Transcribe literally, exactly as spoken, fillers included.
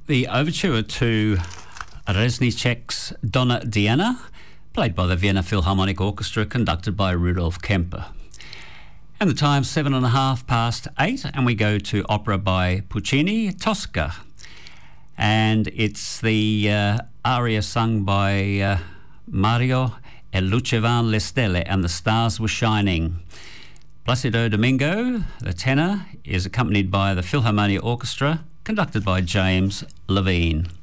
The overture to Reznicek's Donna Diana, played by the Vienna Philharmonic Orchestra, conducted by Rudolf Kemper. And the time's seven and a half past eight, and we go to opera by Puccini, Tosca. And it's the uh, aria sung by uh, Mario E Lucevan le Stelle, and the stars were shining. Placido Domingo, the tenor, is accompanied by the Philharmonia Orchestra, conducted by James Levine.